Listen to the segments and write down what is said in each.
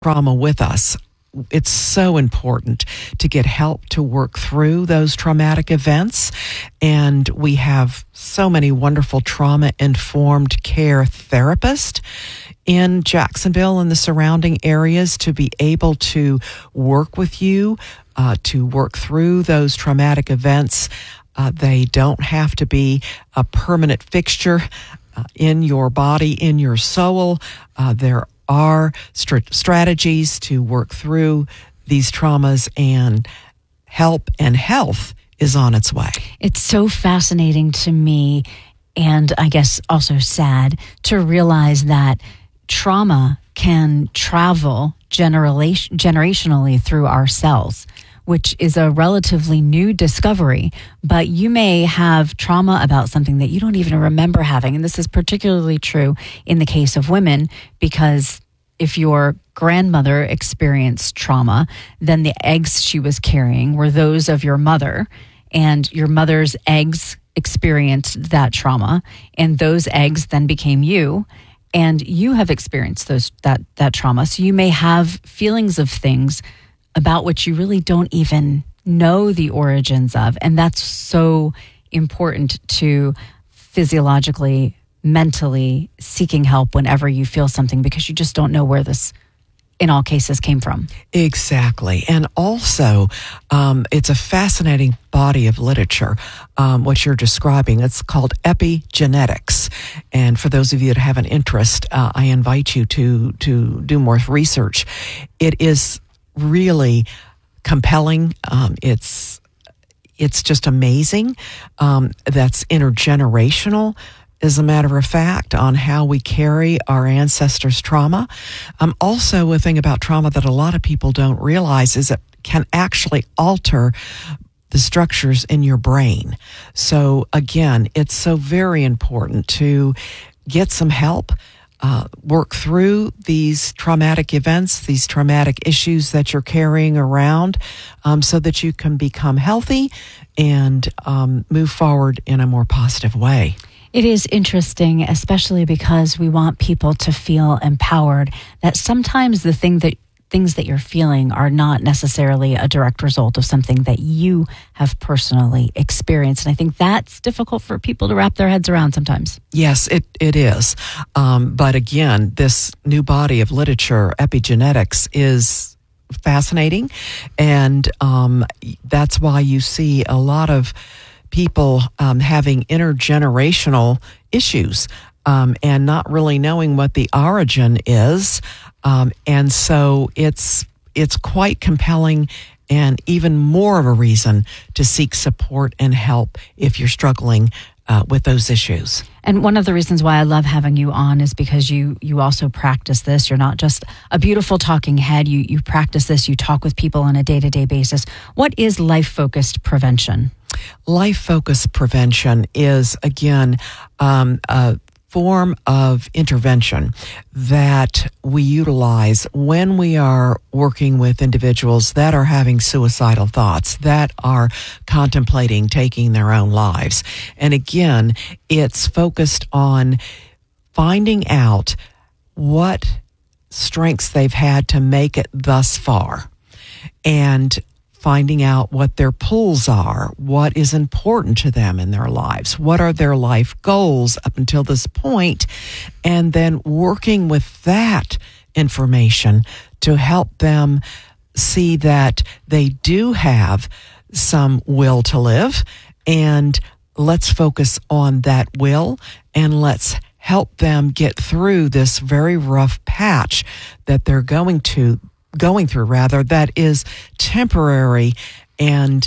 trauma with us. It's so important to get help to work through those traumatic events. And we have so many wonderful trauma-informed care therapists in Jacksonville and the surrounding areas to be able to work with you, to work through those traumatic events. They don't have to be a permanent fixture in your body, in your soul. There are strategies to work through these traumas, and help and health is on its way. It's so fascinating to me, and I guess also sad, to realize that trauma can travel generationally through our cells, which is a relatively new discovery. But you may have trauma about something that you don't even remember having. And this is particularly true in the case of women, because if your grandmother experienced trauma, then the eggs she was carrying were those of your mother, and your mother's eggs experienced that trauma, and those eggs then became you. And you have experienced that trauma. So you may have feelings of things about which you really don't even know the origins of. And that's so important to physiologically, mentally seeking help whenever you feel something, because you just don't know where this, in all cases, came from. Exactly. And also, it's a fascinating body of literature, what you're describing. It's called epigenetics. And for those of you that have an interest, I invite you to do more research. It is really compelling. It's just amazing. That's intergenerational, as a matter of fact, on how we carry our ancestors' trauma. Also, a thing about trauma that a lot of people don't realize is it can actually alter the structures in your brain. So again, it's so very important to get some help, work through these traumatic events, these traumatic issues that you're carrying around, so that you can become healthy and move forward in a more positive way. It is interesting, especially because we want people to feel empowered, that sometimes the things that you're feeling are not necessarily a direct result of something that you have personally experienced. And I think that's difficult for people to wrap their heads around sometimes. Yes, it is. But again, this new body of literature, epigenetics, is fascinating. And that's why you see a lot of people having intergenerational issues and not really knowing what the origin is. And so it's quite compelling, and even more of a reason to seek support and help if you're struggling with those issues. And one of the reasons why I love having you on is because you also practice this. You're not just a beautiful talking head. You practice this. You talk with people on a day-to-day basis. What is life-focused prevention? Life-focused prevention is, again, a form of intervention that we utilize when we are working with individuals that are having suicidal thoughts, that are contemplating taking their own lives. And again, it's focused on finding out what strengths they've had to make it thus far, and finding out what their pulls are, what is important to them in their lives, what are their life goals up until this point, and then working with that information to help them see that they do have some will to live. And let's focus on that will, and let's help them get through this very rough patch that they're going through, that is temporary, and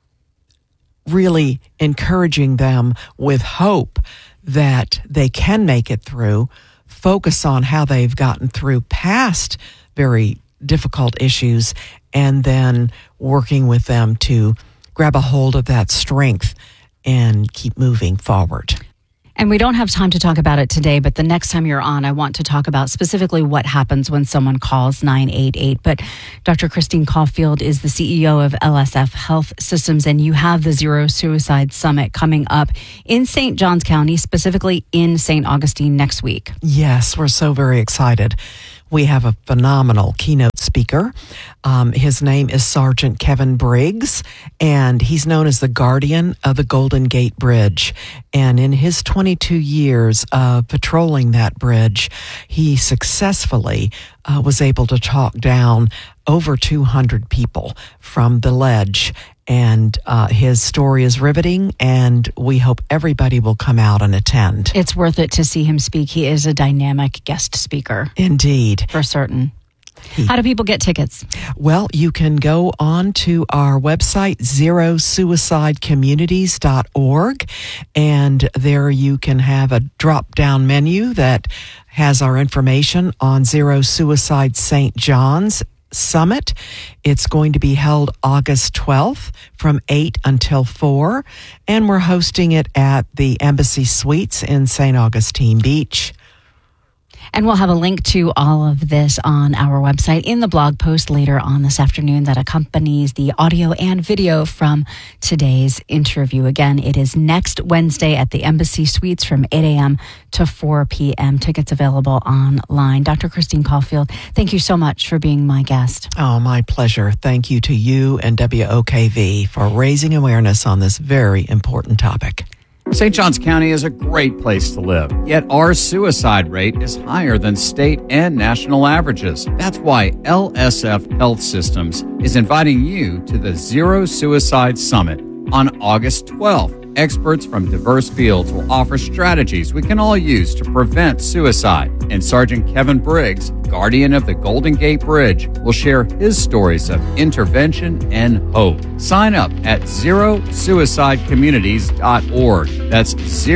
really encouraging them with hope that they can make it through, focus on how they've gotten through past very difficult issues, and then working with them to grab a hold of that strength and keep moving forward. And we don't have time to talk about it today, but the next time you're on, I want to talk about specifically what happens when someone calls 988. But Dr. Christine Caulfield is the CEO of LSF Health Systems, and you have the Zero Suicide Summit coming up in St. Johns County, specifically in St. Augustine next week. Yes, we're so very excited. we have a phenomenal keynote speaker. His name is Sergeant Kevin Briggs, and he's known as the guardian of the Golden Gate Bridge. And in his 22 years of patrolling that bridge, he successfully was able to talk down over 200 people from the ledge. And his story is riveting, and we hope everybody will come out and attend. It's worth it to see him speak. He is a dynamic guest speaker. Indeed. For certain. How do people get tickets? Well, you can go on to our website, zerosuicidecommunities.org, and there you can have a drop-down menu that has our information on Zero Suicide St. John's Summit. It's going to be held August 12th from 8 until 4, and we're hosting it at the Embassy Suites in St. Augustine Beach. And we'll have a link to all of this on our website in the blog post later on this afternoon that accompanies the audio and video from today's interview. Again, it is next Wednesday at the Embassy Suites from 8 a.m. to 4 p.m. Tickets available online. Dr. Christine Caulfield, thank you so much for being my guest. Oh, my pleasure. Thank you to you and WOKV for raising awareness on this very important topic. St. Johns County is a great place to live, yet our suicide rate is higher than state and national averages. That's why LSF Health Systems is inviting you to the Zero Suicide Summit on August 12th. Experts from diverse fields will offer strategies we can all use to prevent suicide. And Sergeant Kevin Briggs, guardian of the Golden Gate Bridge, will share his stories of intervention and hope. Sign up at zerosuicidecommunities.org. That's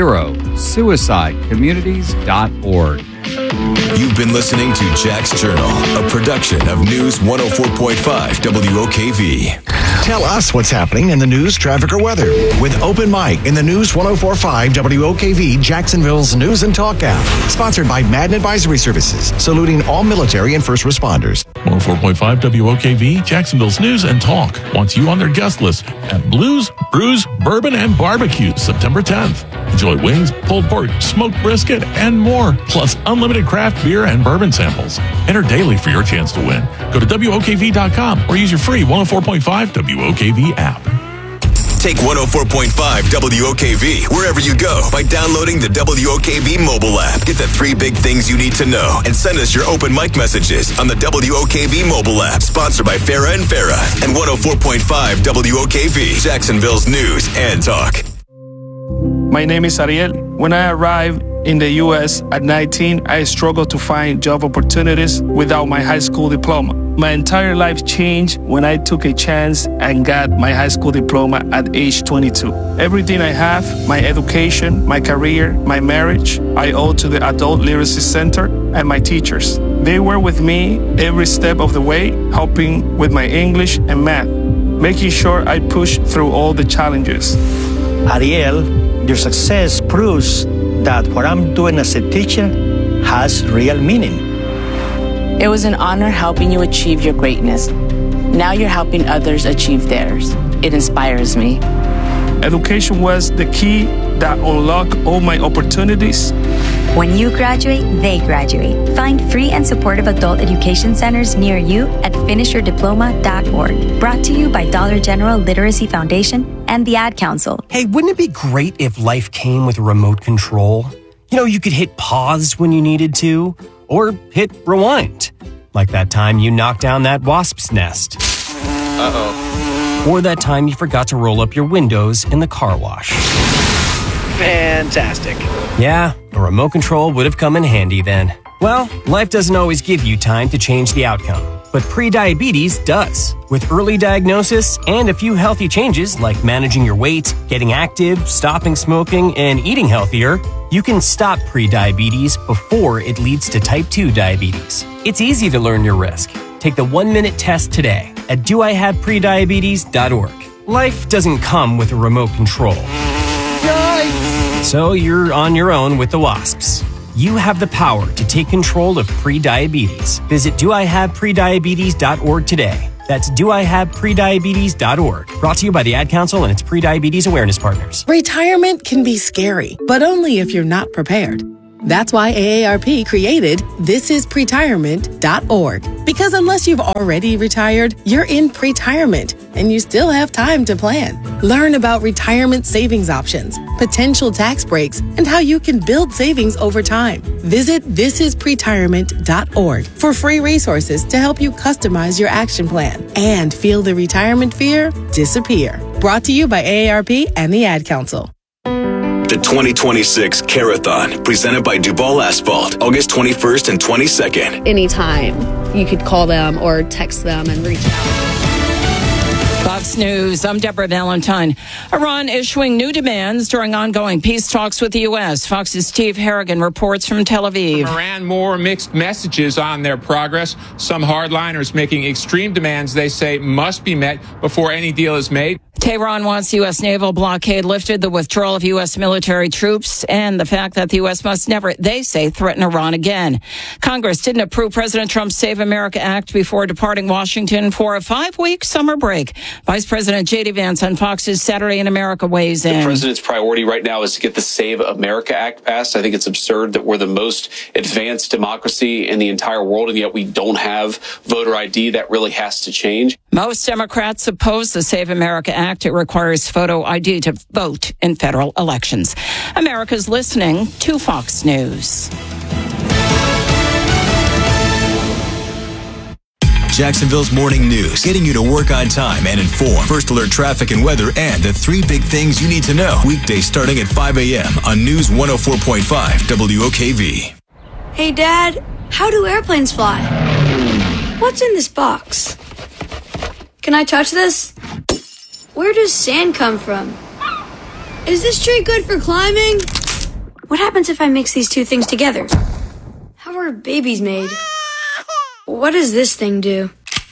zerosuicidecommunities.org. You've been listening to Jack's Journal, a production of News 104.5 WOKV. Tell us what's happening in the news, traffic, or weather with Open Mic in the News 104.5 WOKV Jacksonville's News and Talk app. Sponsored by Madden Advisory Services, saluting all military and first responders. 104.5 WOKV Jacksonville's News and Talk wants you on their guest list at Blues, Brews, Bourbon, and Barbecue September 10th. Enjoy wings, pulled pork, smoked brisket, and more, plus unlimited craft beer and bourbon samples. Enter daily for your chance to win. Go to WOKV.com or use your free 104.5 WOKV app. Take 104.5 WOKV wherever you go by downloading the WOKV mobile app. Get the 3 big things you need to know and send us your open mic messages on the WOKV mobile app. Sponsored by Farah and Farah and 104.5 WOKV, Jacksonville's News and Talk. My name is Ariel. When I arrived in the U.S. at 19, I struggled to find job opportunities without my high school diploma. My entire life changed when I took a chance and got my high school diploma at age 22. Everything I have, my education, my career, my marriage, I owe to the Adult Literacy Center and my teachers. They were with me every step of the way, helping with my English and math, making sure I pushed through all the challenges. Ariel, your success proves that what I'm doing as a teacher has real meaning. It was an honor helping you achieve your greatness. Now you're helping others achieve theirs. It inspires me. Education was the key that unlocked all my opportunities. When you graduate, they graduate. Find free and supportive adult education centers near you at finishyourdiploma.org. Brought to you by Dollar General Literacy Foundation and the Ad Council. Hey, wouldn't it be great if life came with a remote control? You know, you could hit pause when you needed to, or hit rewind. Like that time you knocked down that wasp's nest. Uh-oh. Or that time you forgot to roll up your windows in the car wash. Fantastic. Yeah, a remote control would have come in handy then. Well, life doesn't always give you time to change the outcome, but prediabetes does. With early diagnosis and a few healthy changes like managing your weight, getting active, stopping smoking, and eating healthier, you can stop prediabetes before it leads to type 2 diabetes. It's easy to learn your risk. Take the 1-minute test today at doihaveprediabetes.org. Life doesn't come with a remote control. Yikes! So you're on your own with the wasps. You have the power to take control of prediabetes. Visit doihaveprediabetes.org today. That's doihaveprediabetes.org. Brought to you by the Ad Council and its prediabetes awareness partners. Retirement can be scary, but only if you're not prepared. That's why AARP created thisispretirement.org. Because unless you've already retired, you're in pretirement and you still have time to plan. Learn about retirement savings options, potential tax breaks, and how you can build savings over time. Visit thisispretirement.org for free resources to help you customize your action plan and feel the retirement fear disappear. Brought to you by AARP and the Ad Council. The 2026 Carathon, presented by Duval Asphalt, August 21st and 22nd. Anytime you could call them or text them and reach out. Fox News, I'm Deborah Valentine. Iran issuing new demands during ongoing peace talks with the U.S. Fox's Steve Harrigan reports from Tel Aviv. Iran, more mixed messages on their progress. Some hardliners making extreme demands they say must be met before any deal is made. Tehran wants U.S. naval blockade lifted, the withdrawal of U.S. military troops, and the fact that the U.S. must never, they say, threaten Iran again. Congress didn't approve President Trump's Save America Act before departing Washington for a 5-week summer break. Vice President J.D. Vance on Fox's Saturday in America weighs in. The president's priority right now is to get the Save America Act passed. I think it's absurd that we're the most advanced democracy in the entire world, and yet we don't have voter ID. That really has to change. Most Democrats oppose the Save America Act. It requires photo ID to vote in federal elections. America's listening to Fox News. Jacksonville's morning news, getting you to work on time and informed. First alert traffic and weather, and the 3 big things you need to know. Weekdays starting at 5 a.m. on News 104.5 WOKV. Hey, Dad, how do airplanes fly? What's in this box? Can I touch this? Where does sand come from? Is this tree good for climbing? What happens if I mix these two things together? How are babies made? What does this thing do?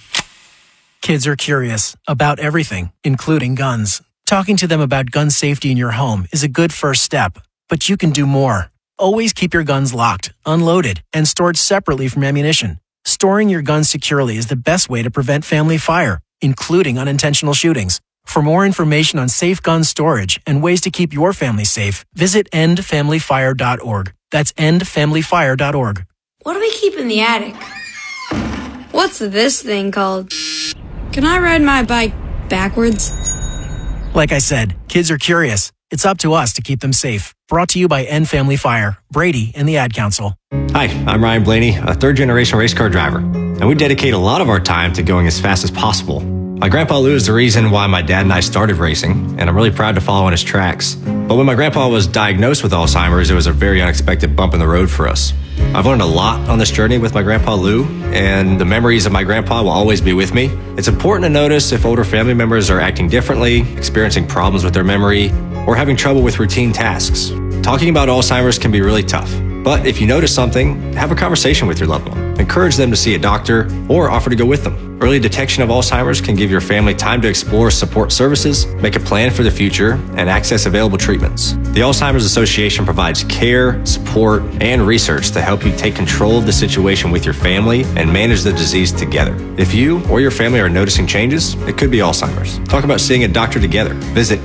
Kids are curious about everything, including guns. Talking to them about gun safety in your home is a good first step, but you can do more. Always keep your guns locked, unloaded, and stored separately from ammunition. Storing your guns securely is the best way to prevent family fire, including unintentional shootings. For more information on safe gun storage and ways to keep your family safe, visit endfamilyfire.org. That's endfamilyfire.org. What do we keep in the attic? What's this thing called? Can I ride my bike backwards? Like I said, kids are curious. It's up to us to keep them safe. Brought to you by End Family Fire, Brady, and the Ad Council. Hi, I'm Ryan Blaney, a third-generation race car driver, and we dedicate a lot of our time to going as fast as possible. My grandpa Lou is the reason why my dad and I started racing, and I'm really proud to follow in his tracks. But when my grandpa was diagnosed with Alzheimer's, it was a very unexpected bump in the road for us. I've learned a lot on this journey with my grandpa Lou, and the memories of my grandpa will always be with me. It's important to notice if older family members are acting differently, experiencing problems with their memory, or having trouble with routine tasks. Talking about Alzheimer's can be really tough. But if you notice something, have a conversation with your loved one. Encourage them to see a doctor or offer to go with them. Early detection of Alzheimer's can give your family time to explore support services, make a plan for the future, and access available treatments. The Alzheimer's Association provides care, support, and research to help you take control of the situation with your family and manage the disease together. If you or your family are noticing changes, it could be Alzheimer's. Talk about seeing a doctor together. Visit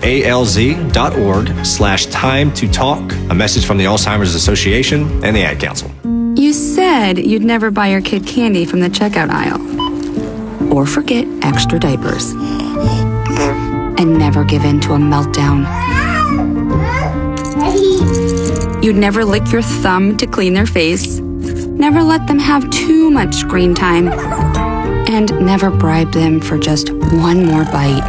alz.org/time to talk. A message from the Alzheimer's Association and the Ad Council. You said you'd never buy your kid candy from the checkout aisle. Or forget extra diapers. And never give in to a meltdown. You'd never lick your thumb to clean their face. Never let them have too much screen time. And never bribe them for just one more bite.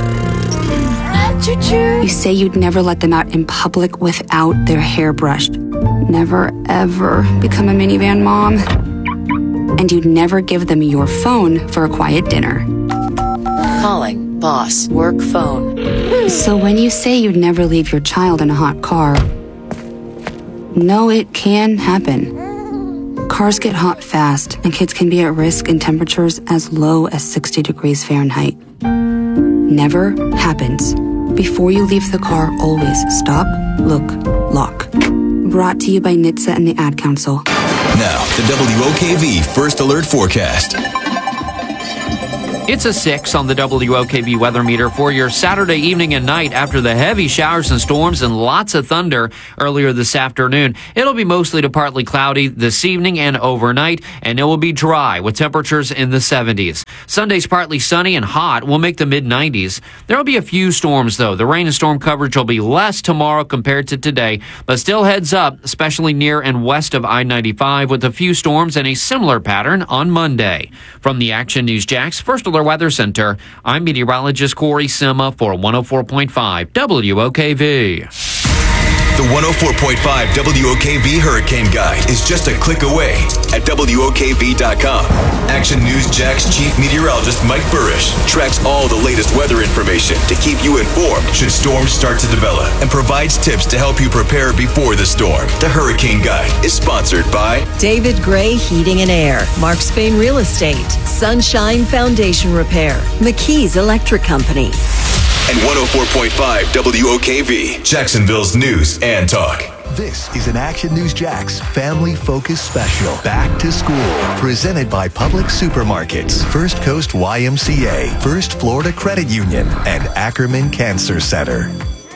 You say you'd never let them out in public without their hair brushed. Never, ever become a minivan mom. And you'd never give them your phone for a quiet dinner. Calling boss work phone. So when you say you'd never leave your child in a hot car, no, it can happen. Cars get hot fast, and kids can be at risk in temperatures as low as 60 degrees Fahrenheit. Never happens. Before you leave the car, always stop, look, lock. Brought to you by NHTSA and the Ad Council. Now, the WOKV First Alert Forecast. It's a 6 on the WOKV weather meter for your Saturday evening and night after the heavy showers and storms and lots of thunder earlier this afternoon. It'll be mostly to partly cloudy this evening and overnight, and it will be dry with temperatures in the 70s. Sunday's partly sunny and hot will make the mid-90s. There will be a few storms, though. The rain and storm coverage will be less tomorrow compared to today, but still heads up, especially near and west of I-95, with a few storms and a similar pattern on Monday. From the Action News Jax First Alert Weather Center, I'm meteorologist Corey Sima for 104.5 WOKV. The 104.5 WOKV Hurricane Guide is just a click away at WOKV.com. Action News Jax Chief Meteorologist Mike Burrish tracks all the latest weather information to keep you informed should storms start to develop and provides tips to help you prepare before the storm. The Hurricane Guide is sponsored by David Gray Heating and Air, Mark Spain Real Estate, Sunshine Foundation Repair, McKee's Electric Company. And 104.5 WOKV, Jacksonville's news and talk. This is an Action News Jax Family Focus Special. Back to School. Presented by Public Supermarkets, First Coast YMCA, First Florida Credit Union, and Ackerman Cancer Center.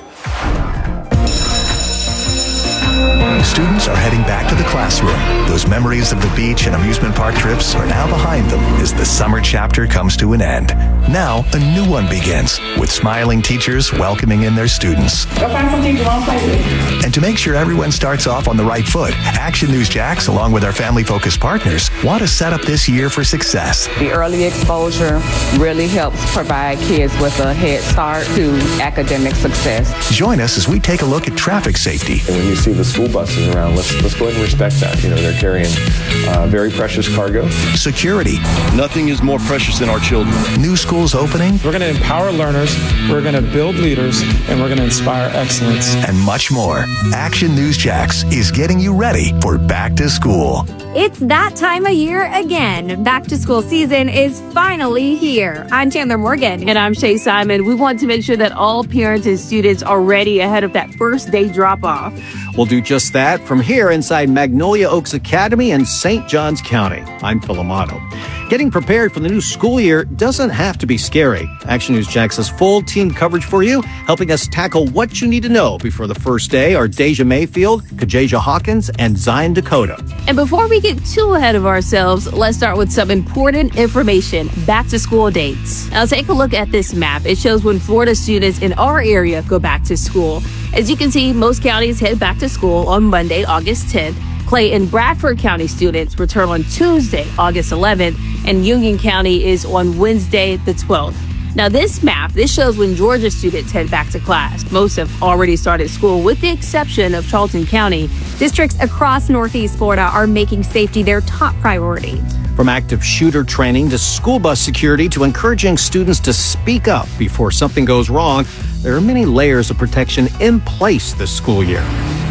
Students are heading back to the classroom. Those memories of the beach and amusement park trips are now behind them as the summer chapter comes to an end. Now, a new one begins with smiling teachers welcoming in their students. Go find something you want to play with. And to make sure everyone starts off on the right foot, Action News Jax, along with our family-focused partners, want to set up this year for success. The early exposure really helps provide kids with a head start to academic success. Join us as we take a look at traffic safety. And when you see the school buses around, let's go ahead and respect that. You know, they're carrying very precious cargo. Security. Nothing is more precious than our children. New schools opening. We're going to empower learners, we're going to build leaders, and we're going to inspire excellence. And much more. Action News Jax is getting you ready for back to school. It's that time of year again. Back to school season is finally here. I'm Chandler Morgan. And I'm Shay Simon. We want to make sure that all parents and students are ready ahead of that first day drop-off. We'll do just that from here inside Magnolia Oaks Academy in St. Johns County. I'm Phil Amato. Getting prepared for the new school year doesn't have to be scary. Action News Jax has full team coverage for you, helping us tackle what you need to know before the first day are Deja Mayfield, Kajasia Hawkins, and Zion Dakota. And before we get too ahead of ourselves, let's start with some important information. Back to school dates. Now take a look at this map. It shows when Florida students in our area go back to school. As you can see, most counties head back to school on Monday, August 10th. Clay and Bradford County students return on Tuesday, August 11th, and Union County is on Wednesday, the 12th. Now, this shows when Georgia students head back to class. Most have already started school, with the exception of Charlton County. Districts across Northeast Florida are making safety their top priority. From active shooter training to school bus security to encouraging students to speak up before something goes wrong, there are many layers of protection in place this school year.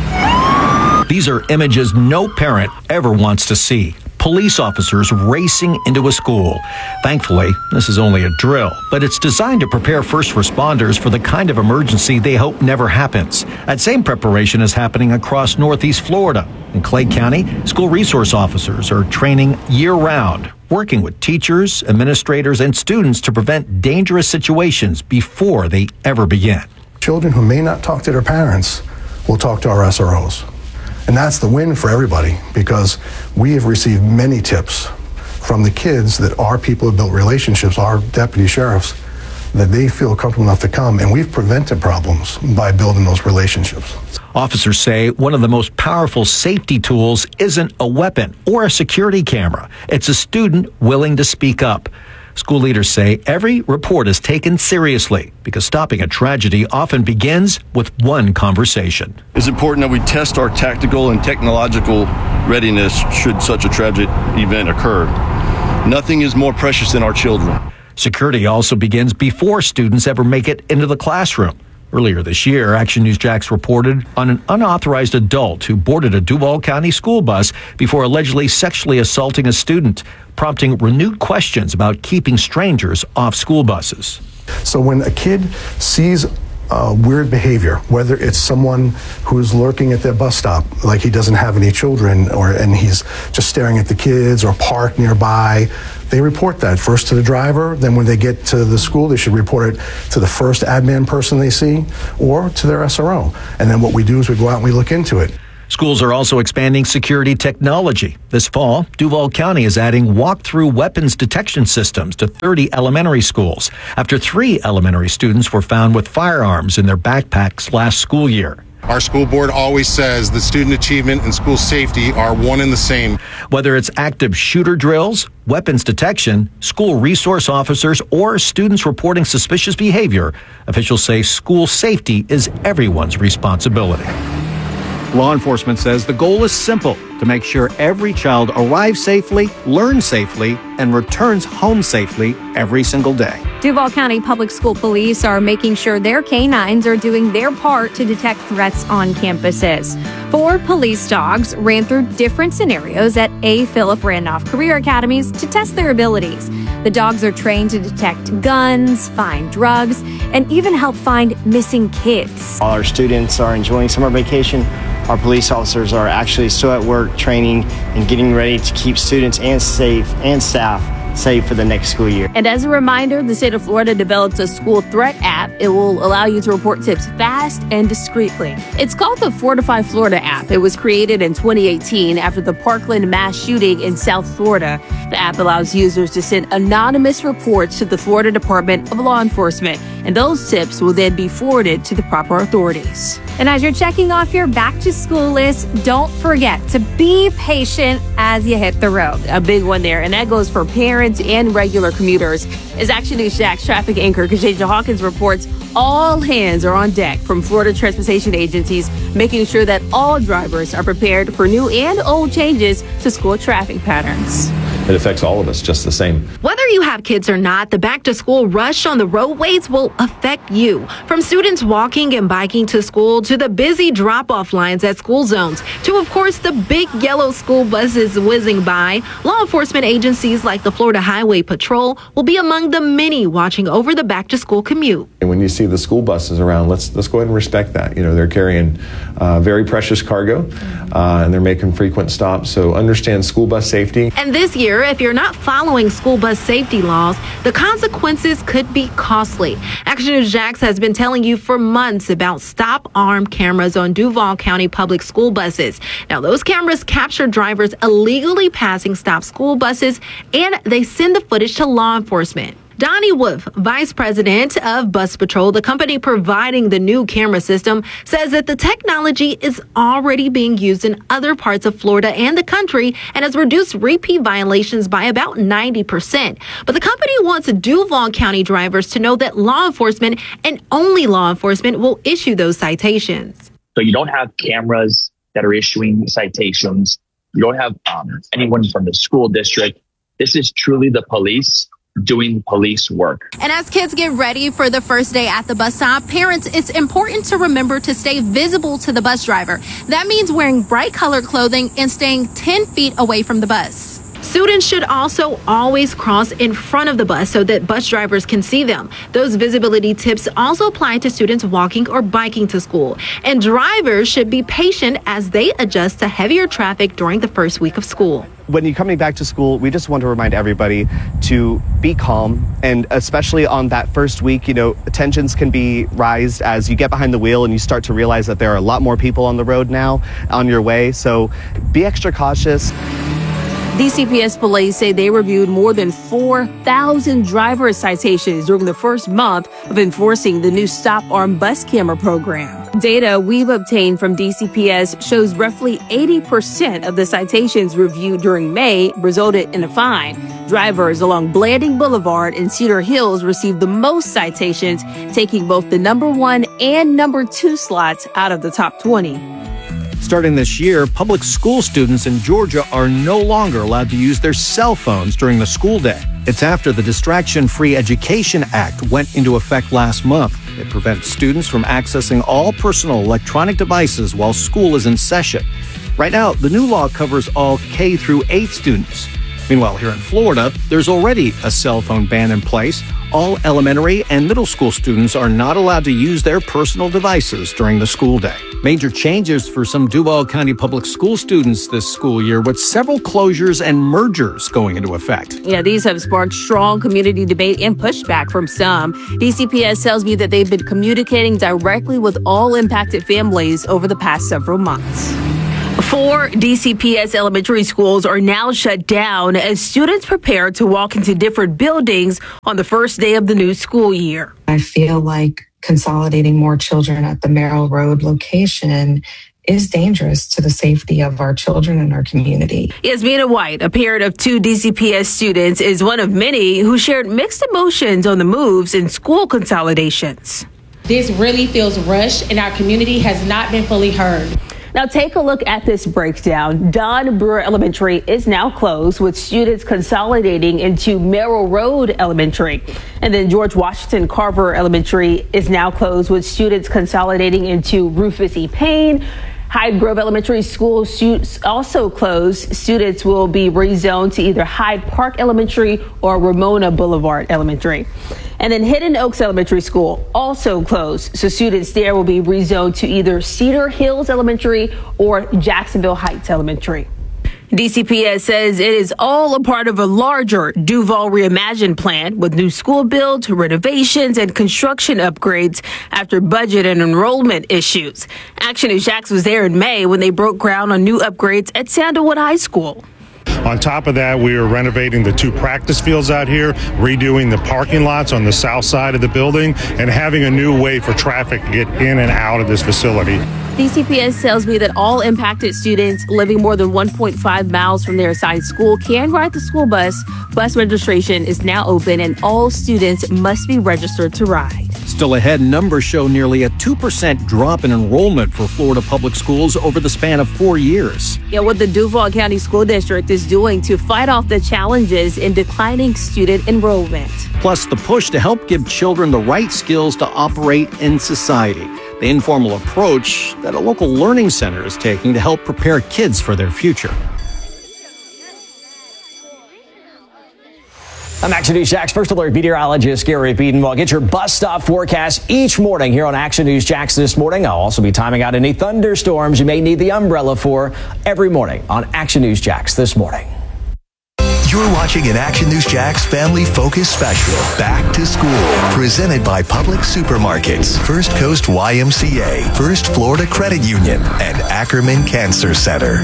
These are images no parent ever wants to see. Police officers racing into a school. Thankfully, this is only a drill, but it's designed to prepare first responders for the kind of emergency they hope never happens. That same preparation is happening across Northeast Florida. In Clay County, school resource officers are training year-round, working with teachers, administrators, and students to prevent dangerous situations before they ever begin. Children who may not talk to their parents will talk to our SROs. And that's the win for everybody, because we have received many tips from the kids that our people have built relationships, our deputy sheriffs, that they feel comfortable enough to come, and we've prevented problems by building those relationships. Officers say one of the most powerful safety tools isn't a weapon or a security camera. It's a student willing to speak up. School leaders say every report is taken seriously because stopping a tragedy often begins with one conversation. It's important that we test our tactical and technological readiness should such a tragic event occur. Nothing is more precious than our children. Security also begins before students ever make it into the classroom. Earlier this year, Action News Jax reported on an unauthorized adult who boarded a Duval County school bus before allegedly sexually assaulting a student, prompting renewed questions about keeping strangers off school buses. So when a kid sees weird behavior, whether it's someone who's lurking at their bus stop, like he doesn't have any children, and he's just staring at the kids, or parked nearby. They report that first to the driver. Then when they get to the school, they should report it to the first admin person they see or to their SRO. And then what we do is we go out and we look into it. Schools are also expanding security technology. This fall, Duval County is adding walk-through weapons detection systems to 30 elementary schools after 3 elementary students were found with firearms in their backpacks last school year. Our school board always says that student achievement and school safety are one and the same. Whether it's active shooter drills, weapons detection, school resource officers, or students reporting suspicious behavior, officials say school safety is everyone's responsibility. Law enforcement says the goal is simple: to make sure every child arrives safely, learns safely, and returns home safely every single day. Duval County Public School Police are making sure their canines are doing their part to detect threats on campuses. 4 police dogs ran through different scenarios at A. Philip Randolph Career Academies to test their abilities. The dogs are trained to detect guns, find drugs, and even help find missing kids. While our students are enjoying summer vacation, our police officers are actually still at work training and getting ready to keep students and staff safe for the next school year. And as a reminder, the state of Florida developed a school threat app. It will allow you to report tips fast and discreetly. It's called the Fortify Florida app. It was created in 2018 after the Parkland mass shooting in South Florida. The app allows users to send anonymous reports to the Florida Department of Law Enforcement, and those tips will then be forwarded to the proper authorities. And as you're checking off your back-to-school list, don't forget to be patient as you hit the road. A big one there, and that goes for parents and regular commuters. As Action News Jack's traffic anchor, Kajaja Hawkins, reports, all hands are on deck from Florida transportation agencies, making sure that all drivers are prepared for new and old changes to school traffic patterns. It affects all of us just the same. Whether you have kids or not, the back-to-school rush on the roadways will affect you. From students walking and biking to school, to the busy drop-off lines at school zones, to, of course, the big yellow school buses whizzing by, law enforcement agencies like the Florida Highway Patrol will be among the many watching over the back-to-school commute. And when you see the school buses around, let's go ahead and respect that. You know, they're carrying very precious cargo, and they're making frequent stops. So understand school bus safety. And this year, if you're not following school bus safety laws, the consequences could be costly. Action News Jax has been telling you for months about stop arm cameras on Duval County public school buses. Now, those cameras capture drivers illegally passing stop school buses, and they send the footage to law enforcement. Donnie Wolf, Vice President of Bus Patrol, the company providing the new camera system, says that the technology is already being used in other parts of Florida and the country and has reduced repeat violations by about 90%. But the company wants Duval County drivers to know that law enforcement and only law enforcement will issue those citations. So you don't have cameras that are issuing citations. You don't have anyone from the school district. This is truly the police doing police work. And as kids get ready for the first day at the bus stop, parents, it's important to remember to stay visible to the bus driver. That means wearing bright colored clothing and staying 10 feet away from the bus. Students should also always cross in front of the bus so that bus drivers can see them. Those visibility tips also apply to students walking or biking to school. And drivers should be patient as they adjust to heavier traffic during the first week of school. When you're coming back to school, we just want to remind everybody to be calm, and especially on that first week, tensions can be raised as you get behind the wheel and you start to realize that there are a lot more people on the road now on your way. So be extra cautious. DCPS police say they reviewed more than 4,000 driver citations during the first month of enforcing the new Stop Arm bus camera program. Data we've obtained from DCPS shows roughly 80% of the citations reviewed during May resulted in a fine. Drivers along Blanding Boulevard and Cedar Hills received the most citations, taking both the number 1 and number 2 slots out of the top 20. Starting this year, public school students in Georgia are no longer allowed to use their cell phones during the school day. It's after the Distraction-Free Education Act went into effect last month. It prevents students from accessing all personal electronic devices while school is in session. Right now, the new law covers all K through 8 students. Meanwhile, here in Florida, there's already a cell phone ban in place. All elementary and middle school students are not allowed to use their personal devices during the school day. Major changes for some Duval County Public School students this school year, with several closures and mergers going into effect. Yeah, these have sparked strong community debate and pushback from some. DCPS tells me that they've been communicating directly with all impacted families over the past several months. 4 DCPS elementary schools are now shut down as students prepare to walk into different buildings on the first day of the new school year. I feel like consolidating more children at the Merrill Road location is dangerous to the safety of our children and our community. Yasmina White, a parent of 2 DCPS students, is one of many who shared mixed emotions on the moves and school consolidations. This really feels rushed, and our community has not been fully heard. Now take a look at this breakdown. Don Brewer Elementary is now closed, with students consolidating into Merrill Road Elementary. And then George Washington Carver Elementary is now closed, with students consolidating into Rufus E. Payne. Hyde Grove Elementary School also closed. Students will be rezoned to either Hyde Park Elementary or Ramona Boulevard Elementary. And then Hidden Oaks Elementary School also closed. So students there will be rezoned to either Cedar Hills Elementary or Jacksonville Heights Elementary. DCPS says it is all a part of a larger Duval Reimagined plan with new school builds, renovations, and construction upgrades after budget and enrollment issues. Action News Jax was there in May when they broke ground on new upgrades at Sandalwood High School. On top of that, we are renovating the 2 practice fields out here, redoing the parking lots on the south side of the building, and having a new way for traffic to get in and out of this facility. DCPS tells me that all impacted students living more than 1.5 miles from their assigned school can ride the school bus. Bus registration is now open, and all students must be registered to ride. Still ahead, numbers show nearly a 2% drop in enrollment for Florida public schools over the span of 4 years. Yeah, what the Duval County School District is doing to fight off the challenges in declining student enrollment. Plus, the push to help give children the right skills to operate in society. The informal approach that a local learning center is taking to help prepare kids for their future. I'm Action News Jax First Alert meteorologist Gary Bedenwall. Get your bus stop forecast each morning here on Action News Jax this morning. I'll also be timing out any thunderstorms you may need the umbrella for every morning on Action News Jax this morning. You're watching an Action News Jax Family Focus Special, Back to School, presented by Public Supermarkets, First Coast YMCA, First Florida Credit Union, and Ackerman Cancer Center.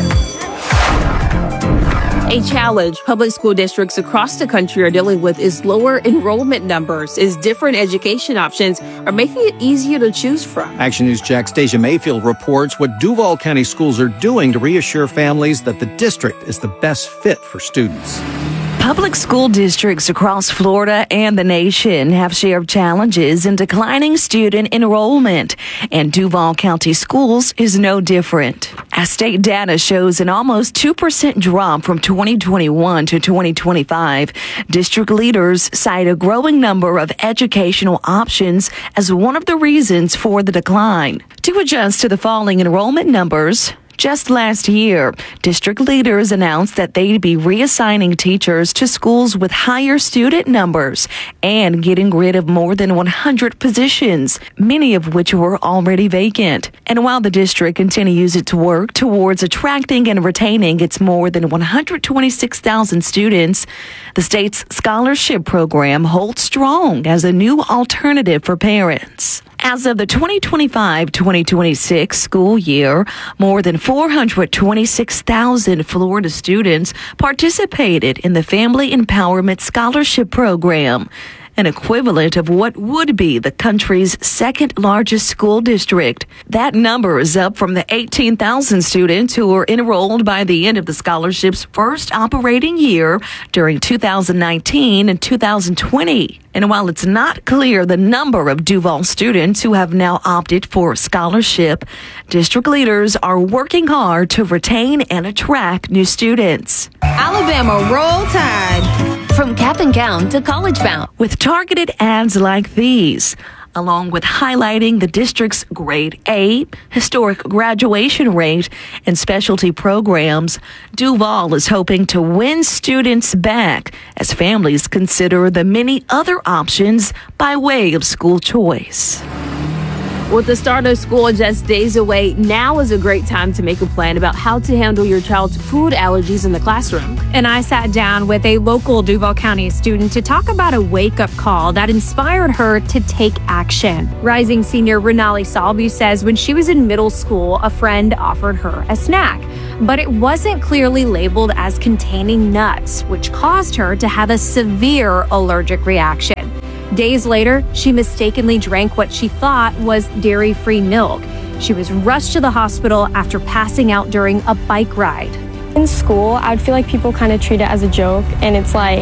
A challenge public school districts across the country are dealing with is lower enrollment numbers, as different education options are making it easier to choose from. Action News Jax Deja Mayfield reports what Duval County schools are doing to reassure families that the district is the best fit for students. Public school districts across Florida and the nation have shared challenges in declining student enrollment, and Duval County Schools is no different. As state data shows an almost 2% drop from 2021 to 2025, district leaders cite a growing number of educational options as one of the reasons for the decline. To adjust to the falling enrollment numbers, just last year, district leaders announced that they'd be reassigning teachers to schools with higher student numbers and getting rid of more than 100 positions, many of which were already vacant. And while the district continues its work towards attracting and retaining its more than 126,000 students, the state's scholarship program holds strong as a new alternative for parents. As of the 2025-2026 school year, more than 426,000 Florida students participated in the Family Empowerment Scholarship Program, an equivalent of what would be the country's second largest school district. That number is up from the 18,000 students who were enrolled by the end of the scholarship's first operating year during 2019 and 2020. And while it's not clear the number of Duval students who have now opted for a scholarship, district leaders are working hard to retain and attract new students. Alabama, roll tide. From cap and gown to college bound. With targeted ads like these, along with highlighting the district's grade A, historic graduation rate, and specialty programs. Duval is hoping to win students back as families consider the many other options by way of school choice. With the start of school just days away, now is a great time to make a plan about how to handle your child's food allergies in the classroom. And I sat down with a local Duval County student to talk about a wake-up call that inspired her to take action. Rising senior Renali Salvi says when she was in middle school, a friend offered her a snack, but it wasn't clearly labeled as containing nuts, which caused her to have a severe allergic reaction. Days later, she mistakenly drank what she thought was dairy-free milk. She was rushed to the hospital after passing out during a bike ride. In school, I would feel like people kind of treat it as a joke, and it's like,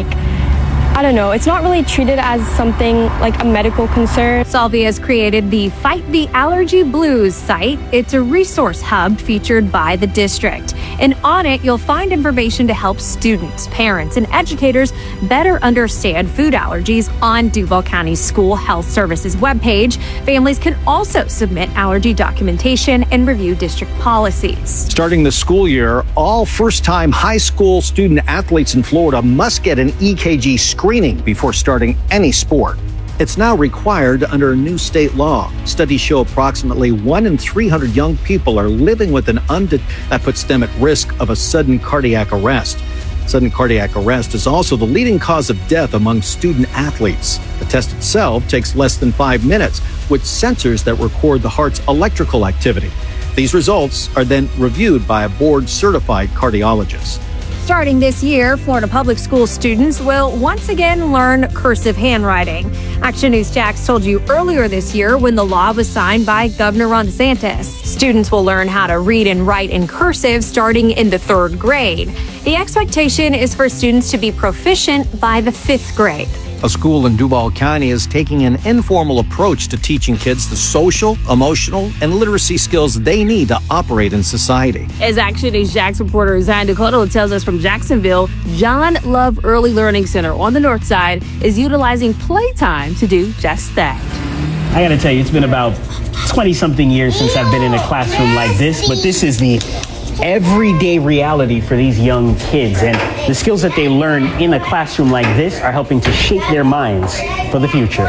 I don't know, it's not really treated as something like a medical concern. Salvi has created the Fight the Allergy Blues site. It's a resource hub featured by the district. And on it, you'll find information to help students, parents, and educators better understand food allergies on Duval County School Health Services webpage. Families can also submit allergy documentation and review district policies. Starting the school year, all first-time high school student athletes in Florida must get an EKG screening before starting any sport. It's now required under a new state law. Studies show approximately 1 in 300 young people are living with an that puts them at risk of a sudden cardiac arrest. Sudden cardiac arrest is also the leading cause of death among student athletes. The test itself takes less than 5 minutes with sensors that record the heart's electrical activity. These results are then reviewed by a board-certified cardiologist. Starting this year, Florida Public School students will once again learn cursive handwriting. Action News Jax told you earlier this year when the law was signed by Governor Ron DeSantis. Students will learn how to read and write in cursive starting in the 3rd grade. The expectation is for students to be proficient by the 5th grade. A school in Duval County is taking an informal approach to teaching kids the social, emotional, and literacy skills they need to operate in society. As Action News Jax reporter Zion Dakota tells us from Jacksonville, John Love Early Learning Center on the north side is utilizing playtime to do just that. I gotta tell you, it's been about 20-something years since I've been in a classroom like this, but this is the everyday reality for these young kids, and the skills that they learn in a classroom like this are helping to shape their minds for the future.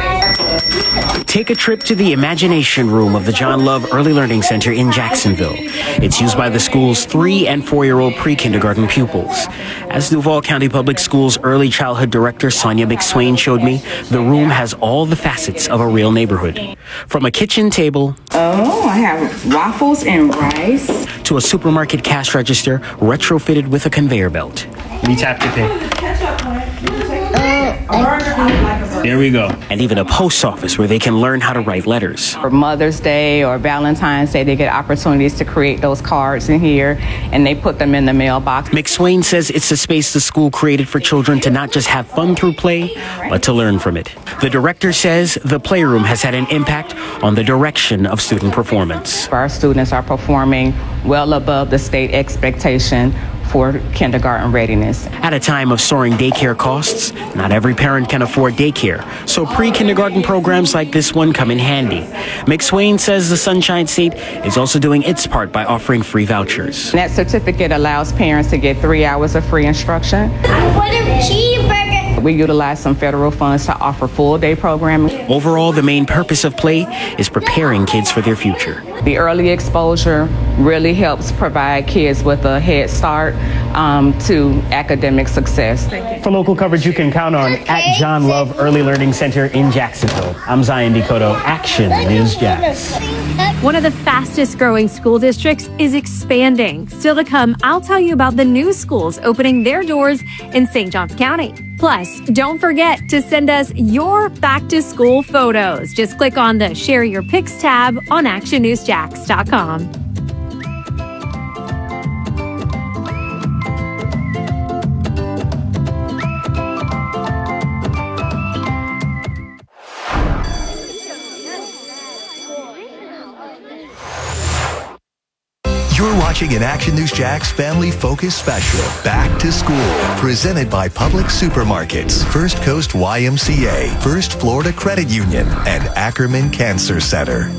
Take a trip to the Imagination Room of the John Love Early Learning Center in Jacksonville. It's used by the school's 3- and 4-year-old pre-kindergarten pupils. As Duval County Public Schools Early Childhood Director Sonia McSwain showed me, the room has all the facets of a real neighborhood. From a kitchen table I have waffles and rice. to a supermarket cash register retrofitted with a conveyor belt. Let me tap your thing. There we go. And even a post office where they can learn how to write letters. For Mother's Day or Valentine's Day, they get opportunities to create those cards in here, and they put them in the mailbox. McSwain says it's a space the school created for children to not just have fun through play, but to learn from it. The director says the playroom has had an impact on the direction of student performance. Our students are performing well above the state expectation for kindergarten readiness. At a time of soaring daycare costs, not every parent can afford daycare, so pre-kindergarten programs like this one come in handy. McSwain says the Sunshine State is also doing its part by offering free vouchers. That certificate allows parents to get 3 hours of free instruction. We utilize some federal funds to offer full-day programming. Overall, the main purpose of play is preparing kids for their future. The early exposure really helps provide kids with a head start to academic success. For local coverage you can count on at John Love Early Learning Center in Jacksonville. I'm Zion Dakota, Action News Jax. One of the fastest growing school districts is expanding. Still to come, I'll tell you about the new schools opening their doors in St. Johns County. Plus, don't forget to send us your back to school photos. Just click on the Share Your Pics tab on actionnewsjax.com. You're watching an Action News Jax Family Focus Special, Back to School, presented by Public Supermarkets, First Coast YMCA, First Florida Credit Union, and Ackerman Cancer Center.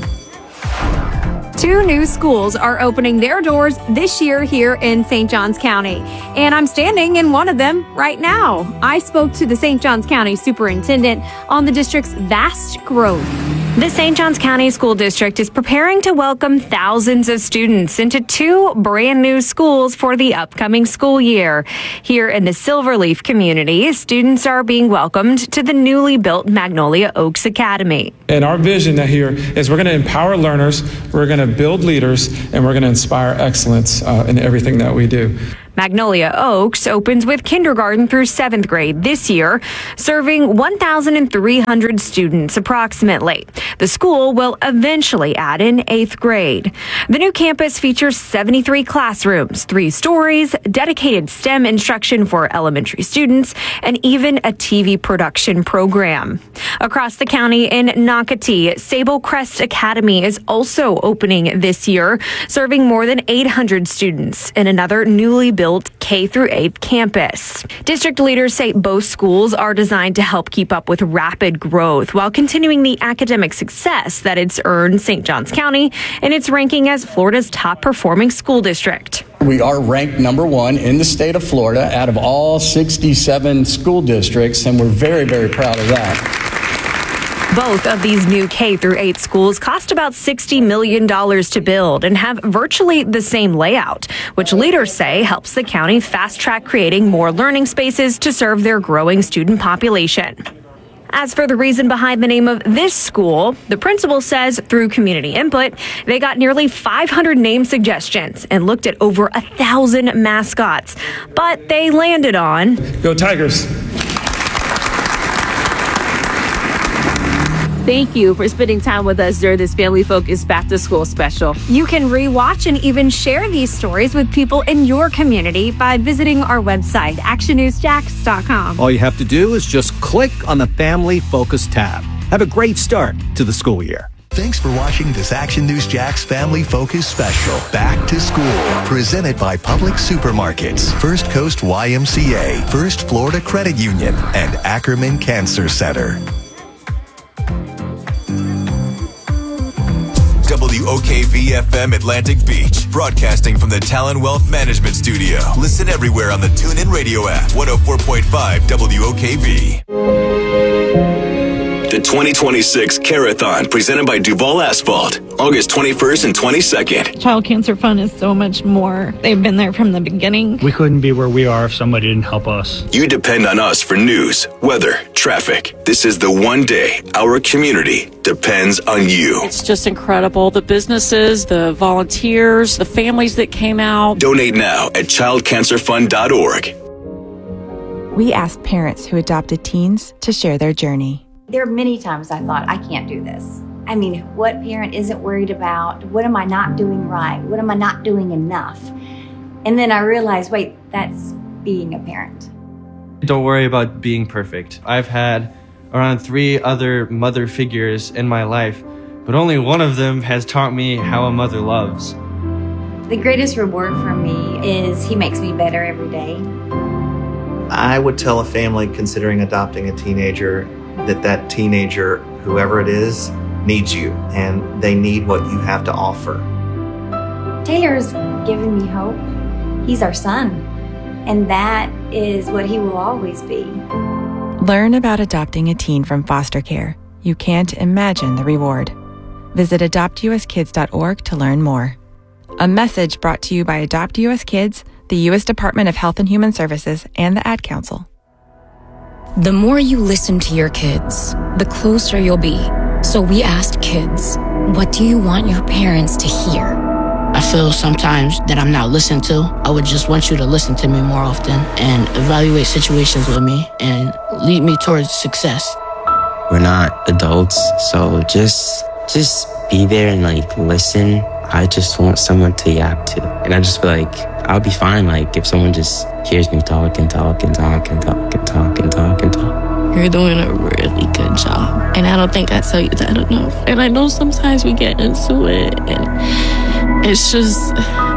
2 new schools are opening their doors this year here in St. Johns County, and I'm standing in one of them right now. I spoke to the St. Johns County superintendent on the district's vast growth. The St. Johns County School District is preparing to welcome thousands of students into 2 brand new schools for the upcoming school year. Here in the Silverleaf community, students are being welcomed to the newly built Magnolia Oaks Academy. And our vision here is we're going to empower learners, we're going to build leaders, and we're going to inspire excellence in everything that we do. Magnolia Oaks opens with kindergarten through 7th grade this year, serving 1,300 students approximately. The school will eventually add in 8th grade. The new campus features 73 classrooms, 3 stories, dedicated STEM instruction for elementary students, and even a TV production program. Across the county in Nocatee, Sable Crest Academy is also opening this year, serving more than 800 students in another newly built K through 8th campus. District leaders say both schools are designed to help keep up with rapid growth while continuing the academic success that it's earned St. Johns County in its ranking as Florida's top performing school district. We are ranked number 1 in the state of Florida out of all 67 school districts, and we're very, very proud of that. Both of these new K through 8 schools cost about $60 million to build and have virtually the same layout, which leaders say helps the county fast track creating more learning spaces to serve their growing student population. As for the reason behind the name of this school, the principal says through community input, they got nearly 500 name suggestions and looked at over 1,000 mascots. But they landed on Go Tigers! Thank you for spending time with us during this Family Focus Back to School special. You can rewatch and even share these stories with people in your community by visiting our website, actionnewsjax.com. All you have to do is just click on the Family Focus tab. Have a great start to the school year. Thanks for watching this Action News Jax Family Focus Special, Back to School, presented by Public Supermarkets, First Coast YMCA, First Florida Credit Union, and Ackerman Cancer Center. WOKV-FM Atlantic Beach, broadcasting from the Talon Wealth Management Studio. Listen everywhere on the TuneIn Radio app, 104.5 WOKV. The 2026 Carathon, presented by Duval Asphalt, August 21st and 22nd. Child Cancer Fund is so much more. They've been there from the beginning. We couldn't be where we are if somebody didn't help us. You depend on us for news, weather, traffic. This is the one day our community depends on you. It's just incredible. The businesses, the volunteers, the families that came out. Donate now at childcancerfund.org. We asked parents who adopted teens to share their journey. There are many times I thought, I can't do this. I mean, what parent isn't worried about? What am I not doing right? What am I not doing enough? And then I realized, wait, that's being a parent. Don't worry about being perfect. I've had around 3 other mother figures in my life, but only one of them has taught me how a mother loves. The greatest reward for me is he makes me better every day. I would tell a family considering adopting a teenager that teenager, whoever it is, needs you, and they need what you have to offer. Taylor's given me hope. He's our son, and that is what he will always be. Learn about adopting a teen from foster care. You can't imagine the reward. Visit adoptuskids.org to learn more. A message brought to you by Adopt US Kids, the U.S. Department of Health and Human Services, and the Ad Council. The more you listen to your kids, the closer you'll be. So we asked kids, what do you want your parents to hear? I feel sometimes that I'm not listened to. I would just want you to listen to me more often and evaluate situations with me and lead me towards success. We're not adults, so just be there and listen. I just want someone to yap to. And I just feel like I'll be fine if someone just hears me talk and talk and talk and talk and talk and talk and talk. You're doing a really good job. And I don't think I tell you that enough. And I know sometimes we get into it and it's just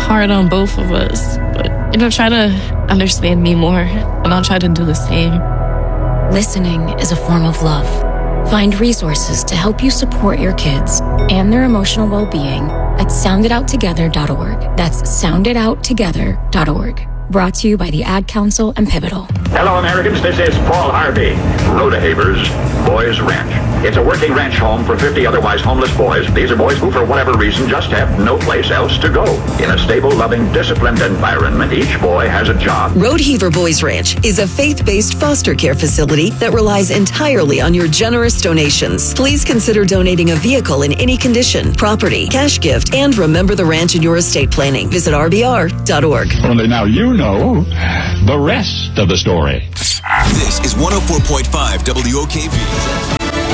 hard on both of us. But, try to understand me more, and I'll try to do the same. Listening is a form of love. Find resources to help you support your kids and their emotional well-being at sounditouttogether.org. That's sounditouttogether.org. Brought to you by the Ad Council and Pivotal. Hello, Americans. This is Paul Harvey. Rhoda Havers, Boys Ranch. It's a working ranch home for 50 otherwise homeless boys. These are boys who, for whatever reason, just have no place else to go. In a stable, loving, disciplined environment, each boy has a job. Rodeheaver Boys Ranch is a faith-based foster care facility that relies entirely on your generous donations. Please consider donating a vehicle in any condition, property, cash gift, and remember the ranch in your estate planning. Visit rbr.org. Only now you know the rest of the story. This is 104.5 WOKV.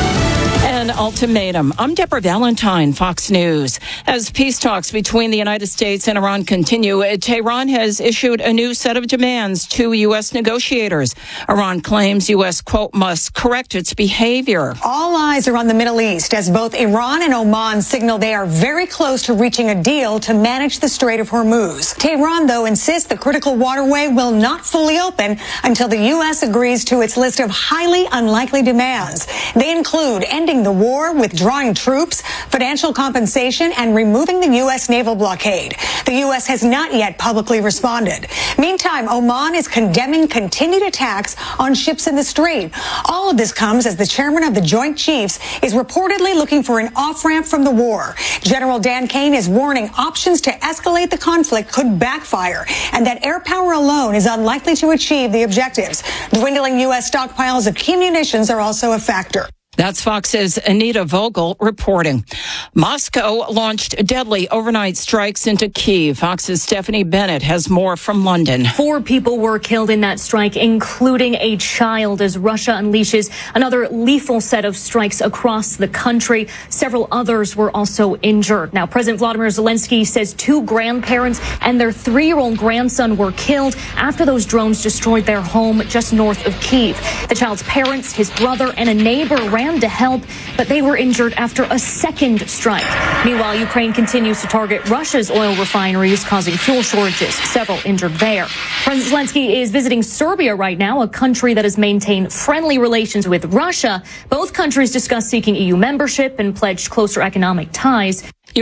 An ultimatum. I'm Deborah Valentine, Fox News. As peace talks between the United States and Iran continue, Tehran has issued a new set of demands to U.S. negotiators. Iran claims U.S., quote, must correct its behavior. All eyes are on the Middle East as both Iran and Oman signal they are very close to reaching a deal to manage the Strait of Hormuz. Tehran, though, insists the critical waterway will not fully open until the U.S. agrees to its list of highly unlikely demands. They include ending the war, withdrawing troops, financial compensation, and removing the U.S. naval blockade. The U.S. has not yet publicly responded. Meantime, Oman is condemning continued attacks on ships in the strait. All of this comes as the chairman of the Joint Chiefs is reportedly looking for an off-ramp from the war. General Dan Kane is warning options to escalate the conflict could backfire and that air power alone is unlikely to achieve the objectives. Dwindling U.S. stockpiles of key munitions are also a factor. That's Fox's Anita Vogel reporting. Moscow launched deadly overnight strikes into Kyiv. Fox's Stephanie Bennett has more from London. 4 people were killed in that strike, including a child, as Russia unleashes another lethal set of strikes across the country. Several others were also injured. Now, President Vladimir Zelensky says 2 grandparents and their 3-year-old grandson were killed after those drones destroyed their home just north of Kyiv. The child's parents, his brother, and a neighbor ran to help, but they were injured after a second strike. Meanwhile, Ukraine continues to target Russia's oil refineries, causing fuel shortages. Several injured there. President Zelensky is visiting Serbia right now, a country that has maintained friendly relations with Russia. Both countries discussed seeking EU membership and pledged closer economic ties.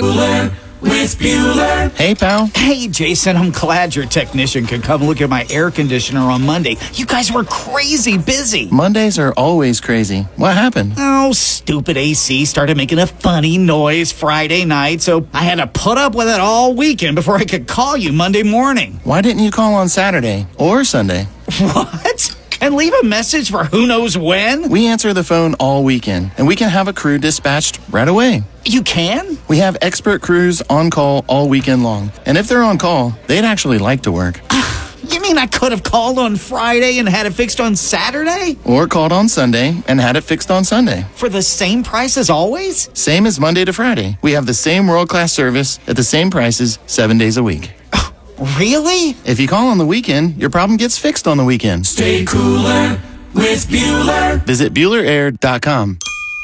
With Bueller. Hey, pal. Hey, Jason. I'm glad your technician could come look at my air conditioner on Monday. You guys were crazy busy. Mondays are always crazy. What happened? Oh, stupid AC started making a funny noise Friday night, so I had to put up with it all weekend before I could call you Monday morning. Why didn't you call on Saturday or Sunday? What? And leave a message for who knows when? We answer the phone all weekend, and we can have a crew dispatched right away. You can? We have expert crews on call all weekend long. And if they're on call, they'd actually like to work. You mean I could have called on Friday and had it fixed on Saturday? Or called on Sunday and had it fixed on Sunday. For the same price as always? Same as Monday to Friday. We have the same world-class service at the same prices 7 days a week. Really? If you call on the weekend, your problem gets fixed on the weekend. Stay cooler with Bueller. Visit BuellerAir.com.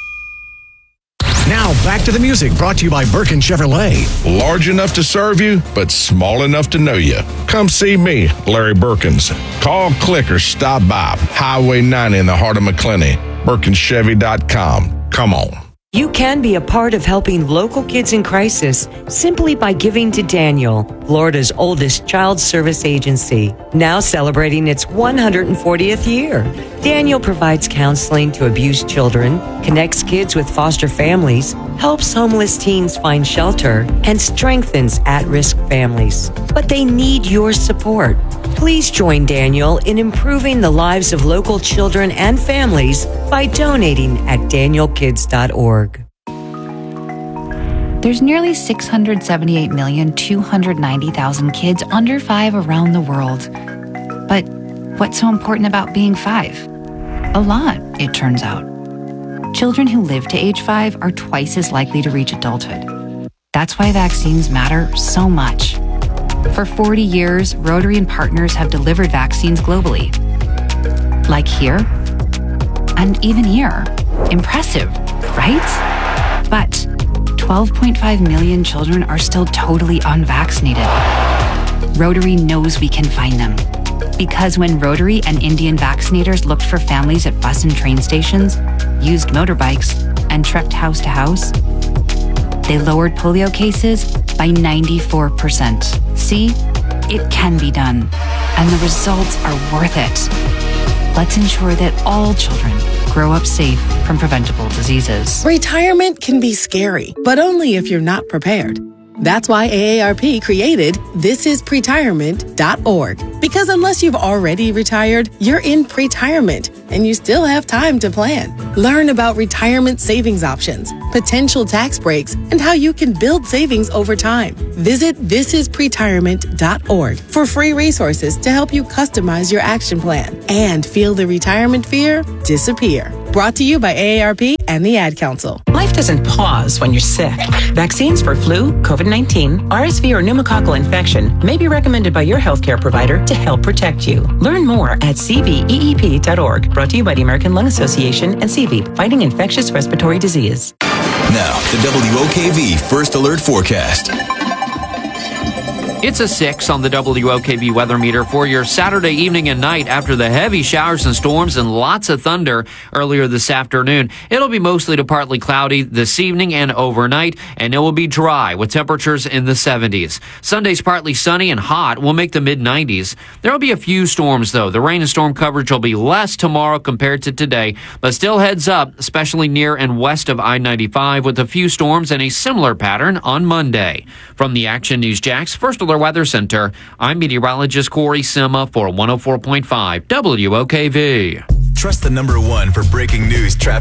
Now, back to the music, brought to you by Birkin Chevrolet. Large enough to serve you, but small enough to know you. Come see me, Larry Birkins. Call, click, or stop by. Highway 90 in the heart of McClenny. BirkinsChevy.com. Come on. You can be a part of helping local kids in crisis simply by giving to Daniel, Florida's oldest child service agency, now celebrating its 140th year. Daniel provides counseling to abused children, connects kids with foster families, helps homeless teens find shelter, and strengthens at-risk families. But they need your support. Please join Daniel in improving the lives of local children and families by donating at danielkids.org. There's nearly 678,290,000 kids under 5 around the world. But what's so important about being 5? A lot, it turns out. Children who live to age 5 are twice as likely to reach adulthood. That's why vaccines matter so much. For 40 years, Rotary and partners have delivered vaccines globally. Like here, and even here. Impressive, right? But 12.5 million children are still totally unvaccinated. Rotary knows we can find them. Because when Rotary and Indian vaccinators looked for families at bus and train stations, used motorbikes, and trekked house to house, they lowered polio cases by 94%. See, it can be done, and the results are worth it. Let's ensure that all children grow up safe from preventable diseases. Retirement can be scary, but only if you're not prepared. That's why AARP created thisispretirement.org. Because unless you've already retired, you're in pretirement and you still have time to plan. Learn about retirement savings options, potential tax breaks, and how you can build savings over time. Visit thisispretirement.org for free resources to help you customize your action plan and feel the retirement fear disappear. Brought to you by AARP and the Ad Council. Life doesn't pause when you're sick. Vaccines for flu, COVID-19, RSV, or pneumococcal infection may be recommended by your healthcare provider to help protect you. Learn more at cveep.org. Brought to you by the American Lung Association and CVEEP, fighting infectious respiratory disease. Now, the WOKV First Alert Forecast. It's a 6 on the WOKV weather meter for your Saturday evening and night after the heavy showers and storms and lots of thunder earlier this afternoon. It'll be mostly to partly cloudy this evening and overnight, and it will be dry with temperatures in the 70s. Sunday's partly sunny and hot will make the mid-90s. There will be a few storms, though. The rain and storm coverage will be less tomorrow compared to today, but still heads up, especially near and west of I-95, with a few storms and a similar pattern on Monday. From the Action News Jax First Alert Weather Center, I'm meteorologist Corey Sima for 104.5 WOKV. Trust the #1 for breaking news, traffic,